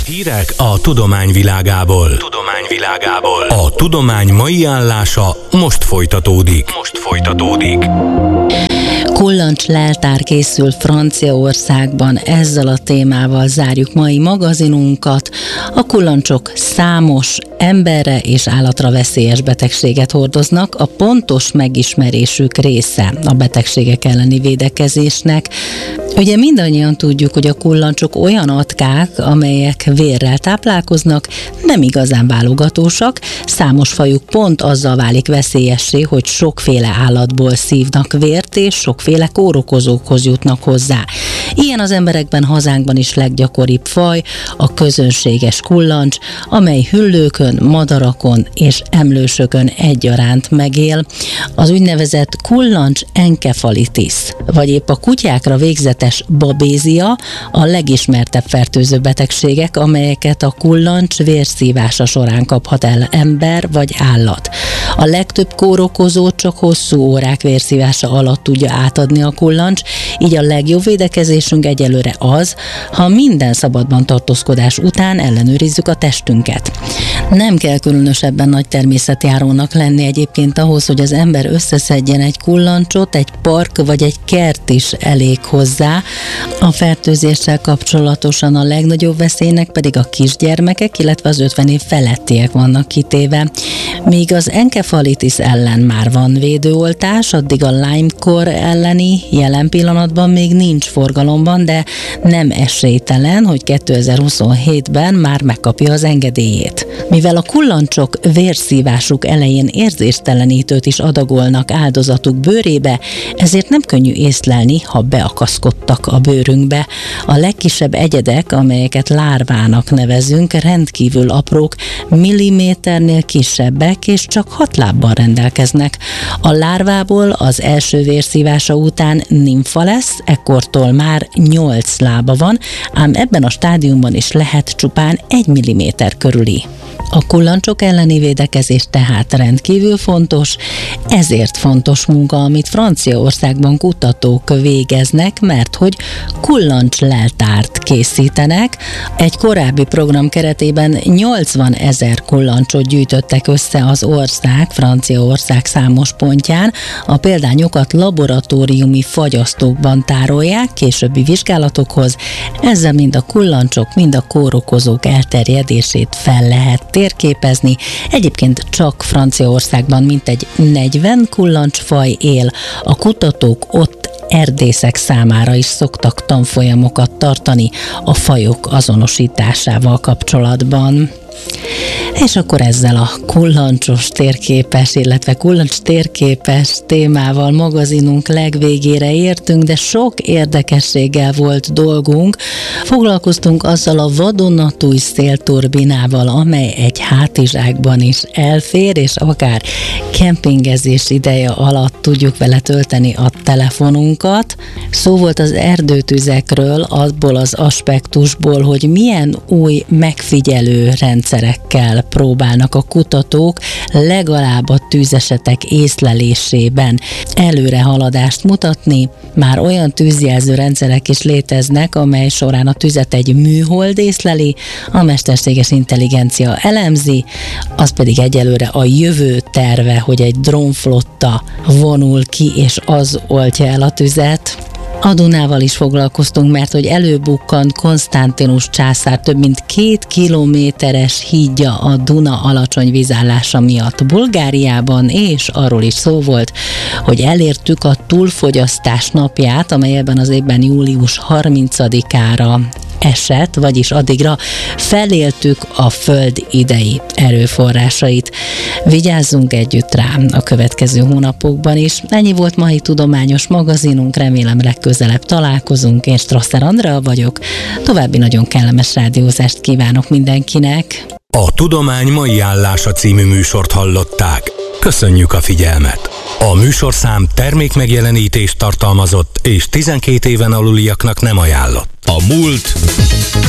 Hírek a tudomány világából. A tudomány mai állása most folytatódik. Kullancsleltár készül Franciaországban. Ezzel a témával zárjuk mai magazinunkat. A kullancsok számos emberre és állatra veszélyes betegséget hordoznak. A pontos megismerésük része a betegségek elleni védekezésnek. Ugye mindannyian tudjuk, hogy a kullancsok olyan atkák, amelyek vérrel táplálkoznak, nem igazán válogatósak. Számos fajuk pont azzal válik veszélyessé, hogy sokféle állatból szívnak vért, és sokféle kórokozókhoz jutnak hozzá. Ilyen az emberekben, hazánkban is leggyakoribb faj, a közönséges kullancs, amely hüllőkön, madarakon és emlősökön egyaránt megél. Az úgynevezett kullancs enkefalitis, vagy épp a kutyákra végzetes babézia a legismertebb fertőző betegségek, amelyeket a kullancs vérszívása során kaphat el ember vagy állat. A legtöbb kórokozót csak hosszú órák vérszívása alatt tudja átadni a kullancs, így a legjobb védekezésünk egyelőre az, ha minden szabadban tartózkodás után ellenőrizzük a testünket. Nem kell különösebben nagy természetjárónak lenni egyébként ahhoz, hogy az ember összeszedjen egy kullancsot, egy park vagy egy kert is elég hozzá. A fertőzéssel kapcsolatosan a legnagyobb veszélynek pedig a kisgyermekek, illetve az 50 év felettiek vannak kitéve. Míg az enkefalitis ellen már van védőoltás, addig a Lyme-kór elleni jelen pillanatban még nincs forgalomban, de nem esélytelen, hogy 2027-ben már megkapja az engedélyét. Mivel a kullancsok vérszívásuk elején érzéstelenítőt is adagolnak áldozatuk bőrébe, ezért nem könnyű észlelni, ha beakaszkodtak a bőrünkbe. A legkisebb egyedek, amelyeket lárvának nevezünk, rendkívül aprók, milliméternél kisebbek, és csak 6 lábbal rendelkeznek. A lárvából az első vérszívása után nimfa lesz, ekkortól már 8 lába van, ám ebben a stádiumban is lehet csupán 1 milliméter körüli. A kullancsok elleni védekezés tehát rendkívül fontos, ezért fontos munka, amit Franciaországban kutatók végeznek, mert hogy kullancsleltárt készítenek. Egy korábbi program keretében 80 000 kullancsot gyűjtöttek össze az Franciaország számos pontján. A példányokat laboratóriumi fagyasztókban tárolják későbbi vizsgálatokhoz. Ezzel mind a kullancsok, mind a kórokozók elterjedését fel lehet térképezni. Egyébként csak Franciaországban mintegy 40 kullancsfaj él. A kutatók ott erdészek számára is szoktak tanfolyamokat tartani a fajok azonosításával kapcsolatban. És akkor ezzel a kullancsos térképes, illetve kullancs térképes témával magazinunk legvégére értünk, de sok érdekességgel volt dolgunk. Foglalkoztunk azzal a vadonatúj szélturbinával, amely egy hátizsákban is elfér, és akár kempingezés ideje alatt tudjuk vele tölteni a telefonunkat. Szó volt az erdőtüzekről, abból az aspektusból, hogy milyen új megfigyelő rendszerekkel próbálnak a kutatók legalább a tűzesetek észlelésében előrehaladást mutatni. Már olyan tűzjelző rendszerek is léteznek, amely során a tüzet egy műhold észleli, a mesterséges intelligencia elemzi, az pedig egyelőre a jövő terve, hogy egy drónflotta vonul ki, és az oltja el a tüzet. A Dunával is foglalkoztunk, mert hogy előbukkant Konstantinus császár több mint 2 kilométeres hídja a Duna alacsony vízállása miatt Bulgáriában, és arról is szó volt, hogy elértük a túlfogyasztás napját, amely ebben az évben július 30-ára esett, vagyis addigra feléltük a Föld idei erőforrásait. Vigyázzunk együtt rá a következő hónapokban is. Ennyi volt mai tudományos magazinunk, remélem legközelebb találkozunk. Én Strasser Andrea vagyok. További nagyon kellemes rádiózást kívánok mindenkinek. A Tudomány mai állása című műsort hallották. Köszönjük a figyelmet! A műsorszám termékmegjelenítést tartalmazott és 12 éven aluliaknak nem ajánlott. A múlt